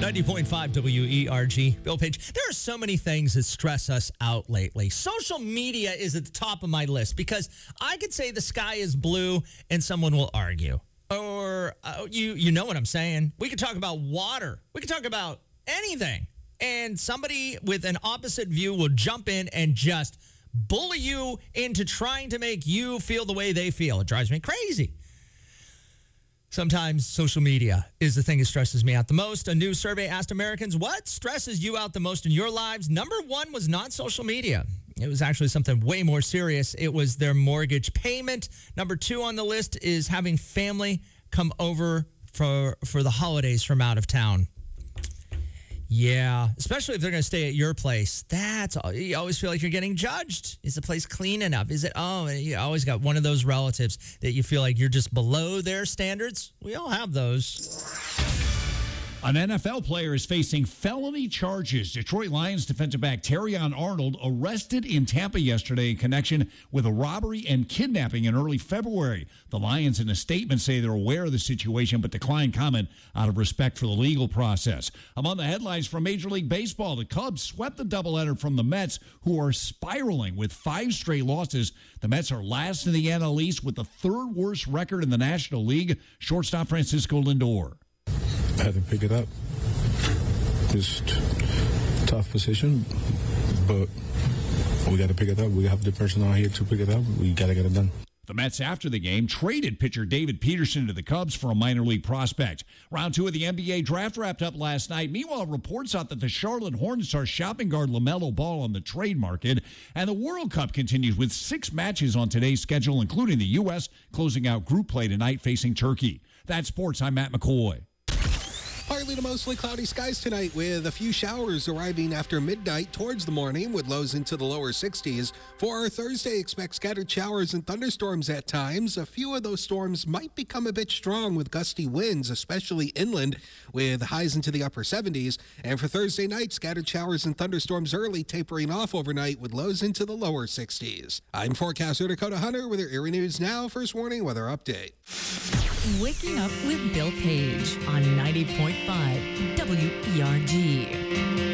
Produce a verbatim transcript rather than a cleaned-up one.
ninety point five W E R G. Bill Page. There are so many things that stress us out lately. Social media is at the top of my list because I could say the sky is blue and someone will argue. Or uh, you you know what I'm saying. We could talk about water. We could talk about anything. And somebody with an opposite view will jump in and just bully you into trying to make you feel the way they feel. It drives me crazy. Sometimes social media is the thing that stresses me out the most. A new survey asked Americans, what stresses you out the most in your lives? Number one was not social media. It was actually something way more serious. It was their mortgage payment. Number two on the list is having family come over for, for the holidays from out of town. Yeah, especially if they're going to stay at your place. That's all. You always feel like you're getting judged. Is the place clean enough? Is it? Oh, you always got one of those relatives that you feel like you're just below their standards. We all have those. An N F L player is facing felony charges. Detroit Lions defensive back Terrion Arnold arrested in Tampa yesterday in connection with a robbery and kidnapping in early February. The Lions in a statement say they're aware of the situation but decline comment out of respect for the legal process. Among the headlines from Major League Baseball, the Cubs swept the doubleheader from the Mets, who are spiraling with five straight losses. The Mets are last in the N L East with the third worst record in the National League. Shortstop Francisco Lindor. Had to pick it up. Just tough position, but we got to pick it up. We have the personnel here to pick it up. We got to get it done. The Mets, after the game, traded pitcher David Peterson to the Cubs for a minor league prospect. Round two of the N B A draft wrapped up last night. Meanwhile, reports out that the Charlotte Hornets are shopping guard LaMelo Ball on the trade market. And the World Cup continues with six matches on today's schedule, including the U S closing out group play tonight facing Turkey. That's sports. I'm Matt McCoy. Partly to mostly cloudy skies tonight with a few showers arriving after midnight towards the morning with lows into the lower sixties. For our Thursday, expect scattered showers and thunderstorms at times. A few of those storms might become a bit strong with gusty winds, especially inland, with highs into the upper seventies. And for Thursday night, scattered showers and thunderstorms early, tapering off overnight with lows into the lower sixties. I'm forecaster Dakota Hunter with your Erie News Now First Warning Weather Update. Waking Up with Bill Page on ninety point five W E R G.